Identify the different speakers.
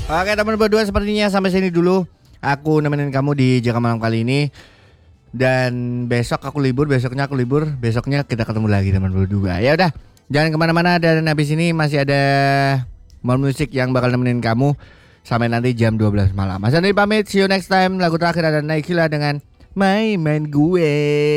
Speaker 1: Oke teman berdua, sepertinya sampai sini dulu. Aku nemenin kamu di Jaga Malam kali ini. Dan besok aku libur, besoknya aku libur, besoknya kita ketemu lagi teman berdua. Ya udah, jangan kemana-mana. Dan habis ini masih ada More Music yang bakal nemenin kamu sampai nanti jam 12 malam. Mas Andri pamit, see you next time. Lagu terakhir ada Naikila dengan Main Main Gue.